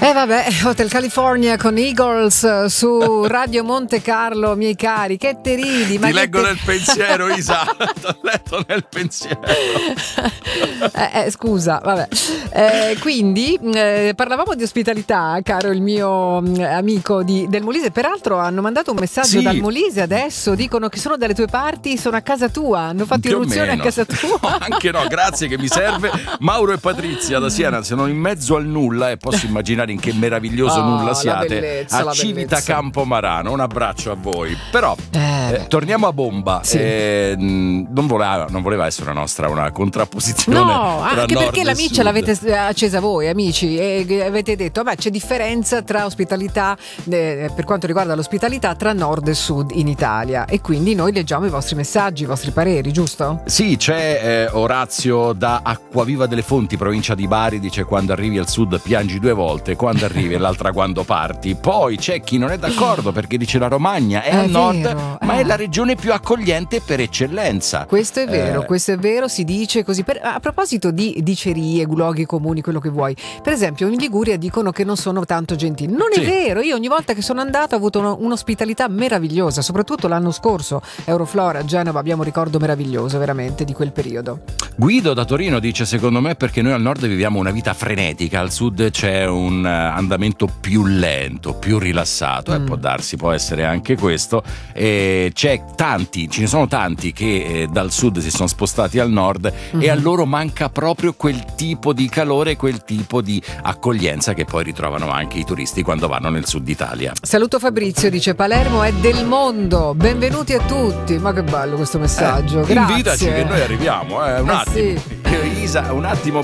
Vabbè, Hotel California con Eagles su Radio Monte Carlo, miei cari, che te ridi? Ti leggo nel pensiero, Isa, t'ho letto nel pensiero. Scusa, vabbè. Quindi parlavamo di ospitalità, caro il mio amico del Molise. Peraltro hanno mandato un messaggio dal Molise adesso, dicono che sono dalle tue parti, sono a casa tua, hanno fatto irruzione a casa tua. No, anche no, grazie che mi serve. Mauro e Patrizia da Siena sono in mezzo al nulla e posso immaginare in che meraviglioso nulla siate a Civitacampo Marano. Un abbraccio a voi. Però torniamo a bomba. Sì. Non voleva essere una contrapposizione. No, anche nord perché la miccia sud. l'avete accesa voi, amici, e avete detto c'è differenza tra ospitalità per quanto riguarda l'ospitalità tra nord e sud in Italia, e quindi noi leggiamo i vostri messaggi, i vostri pareri, giusto? Sì, c'è Orazio da Acquaviva delle Fonti, provincia di Bari, dice: quando arrivi al sud piangi 2 volte, quando arrivi e l'altra quando parti. Poi c'è chi non è d'accordo perché dice la Romagna è al nord, ma è la regione più accogliente per eccellenza. Questo è vero, si dice così. A proposito di dicerie, luoghi comuni, quello che vuoi, per esempio in Liguria dicono che non sono tanto gentili. Non è vero, io ogni volta che sono andata ho avuto un'ospitalità meravigliosa, soprattutto l'anno scorso Euroflora a Genova, abbiamo un ricordo meraviglioso veramente di quel periodo. Guido da Torino dice: secondo me perché noi al nord viviamo una vita frenetica, al sud c'è un andamento più lento, più rilassato, può darsi, può essere anche questo. Ce ne sono tanti che dal sud si sono spostati al nord e a loro manca proprio quel tipo di calore, quel tipo di accoglienza che poi ritrovano anche i turisti quando vanno nel sud Italia. Saluto Fabrizio, dice: Palermo è attimo, benvenuti a tutti. Ma che bello questo messaggio, grazie. Invitaci che noi arriviamo, un attimo. Sì. Isa, un attimo